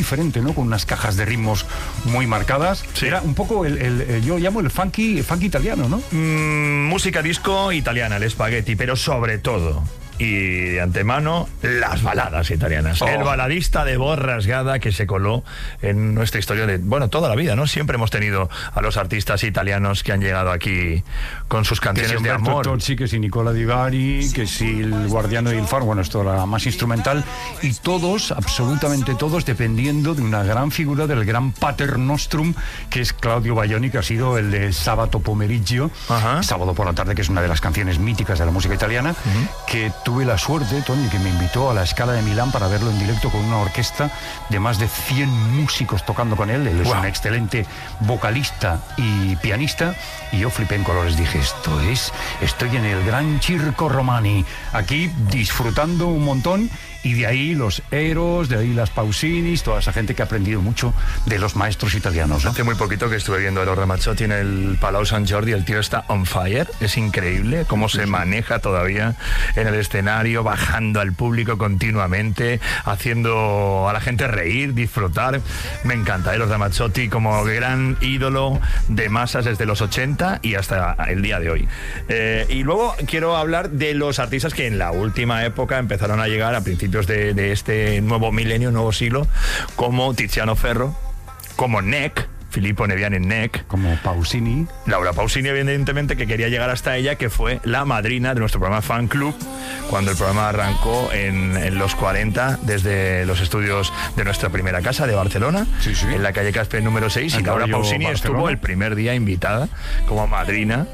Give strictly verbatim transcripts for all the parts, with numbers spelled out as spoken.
diferente, ¿no? Con unas cajas de ritmos muy marcadas. Sí. Era un poco el, el, el yo llamo el funky, funky italiano, ¿no? Mm, música disco italiana, el spaghetti, pero sobre todo, y de antemano, las baladas italianas. Oh. El baladista de voz rasgada que se coló en nuestra historia de, bueno, toda la vida, ¿no? Siempre hemos tenido a los artistas italianos que han llegado aquí con sus canciones que si de Umberto amor. Tozzi, que si Nicola Di Bari, que si el Guardiano del Faro, bueno, esto era más instrumental, y todos, absolutamente todos, dependiendo de una gran figura del gran Pater Nostrum, que es Claudio Baglioni, que ha sido el de Sabato Pomeriggio, Ajá. Sábado por la tarde, que es una de las canciones míticas de la música italiana, uh-huh. que tuve la suerte, Tony, que me invitó a la Scala de Milán para verlo en directo con una orquesta de más de cien músicos tocando con él. Él es wow. un excelente vocalista y pianista, y yo flipé en colores. Dije, esto es, estoy en el Gran Circo Romani, aquí disfrutando un montón, y de ahí los Eros, de ahí las Pausinis, toda esa gente que ha aprendido mucho de los maestros italianos, ¿no? Hace muy poquito que estuve viendo a Eros Ramazzotti en el Palau Sant Jordi, el tío está on fire, es increíble cómo se maneja todavía en el escenario, bajando al público continuamente, haciendo a la gente reír, disfrutar. Me encanta Eros Ramazzotti como gran ídolo de masas desde los ochenta y hasta el día de hoy. Eh, y luego quiero hablar de los artistas que en la última época empezaron a llegar a principios De, de este nuevo milenio, nuevo siglo, como Tiziano Ferro, como Nek, Filippo Neviani en Nek, como Pausini, Laura Pausini, evidentemente, que quería llegar hasta ella, que fue la madrina de nuestro programa Fan Club cuando el programa arrancó en, en los cuarenta desde los estudios de nuestra primera casa de Barcelona, sí, sí. en la calle Casper número seis, el y Laura Pausini Barcelona. Estuvo el primer día invitada como madrina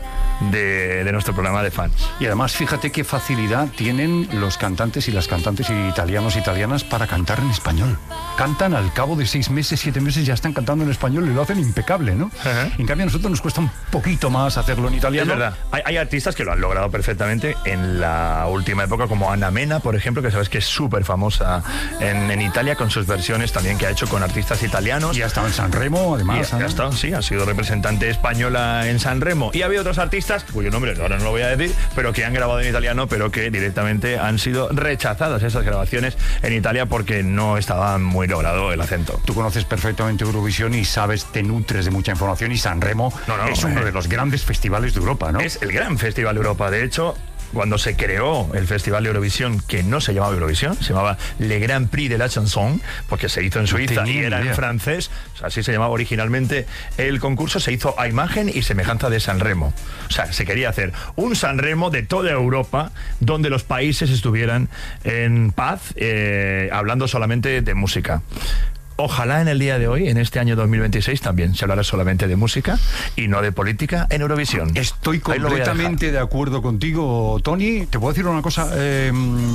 De, de nuestro programa de fans. Y además, fíjate qué facilidad tienen los cantantes y las cantantes italianos italianas para cantar en español. Cantan al cabo de seis meses, siete meses, ya están cantando en español y lo hacen impecable, ¿no? Uh-huh. En cambio, a nosotros nos cuesta un poquito más hacerlo en italiano. Es verdad. Hay, hay artistas que lo han logrado perfectamente en la última época, como Anna Mena, por ejemplo, que sabes que es súper famosa en, en Italia, con sus versiones también que ha hecho con artistas italianos. Y ha estado en Sanremo, además. Y ha, ¿no? ha estado, sí, ha sido representante española en Sanremo. Y había otros artistas cuyo nombre ahora no lo voy a decir, pero que han grabado en italiano, pero que directamente han sido rechazadas esas grabaciones en Italia porque no estaba muy logrado el acento. Tú conoces perfectamente Eurovisión y sabes, te nutres de mucha información, y Sanremo no, no, es uno eh. de los grandes festivales de Europa, ¿no? Es el gran festival de Europa. De hecho, cuando se creó el Festival de Eurovisión, que no se llamaba Eurovisión, se llamaba Le Grand Prix de la Chanson, porque se hizo en Suiza y era en francés, o sea, así se llamaba originalmente el concurso, se hizo a imagen y semejanza de Sanremo. O sea, se quería hacer un Sanremo de toda Europa, donde los países estuvieran en paz, eh, hablando solamente de música. Ojalá en el día de hoy, en este año dos mil veintiséis, también se hablará solamente de música y no de política en Eurovisión. Estoy completamente de acuerdo contigo, Tony. Te puedo decir una cosa, eh,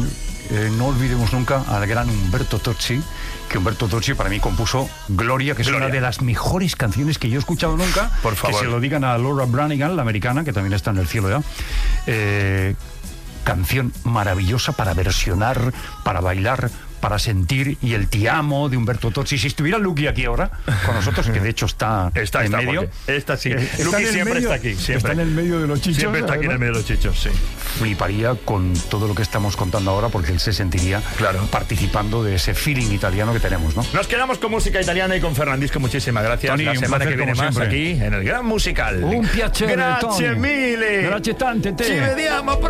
eh, no olvidemos nunca al gran Umberto Tozzi, que Umberto Tozzi para mí compuso Gloria, que es Gloria. Una de las mejores canciones que yo he escuchado nunca. Por favor. Que se lo digan a Laura Branigan, la americana, que también está en el cielo ya. Eh, canción maravillosa para versionar, para bailar, para sentir, y el Ti amo de Umberto Tozzi. Si estuviera Luqui aquí ahora con nosotros, que de hecho está, está en está medio, está sí. está Luqui en siempre medio, está aquí, siempre está en el medio de los chichos, siempre está aquí en el medio de los chichos, sí. Fliparía con todo lo que estamos contando ahora, porque él se sentiría claro. participando de ese feeling italiano que tenemos, ¿no? Nos quedamos con música italiana y con Fernandisco. Muchísimas gracias. Tony, la semana que viene más siempre. Aquí en el Gran Musical. Un piacere, Grazie Tony. mille. Grazie tante te. Ci vediamo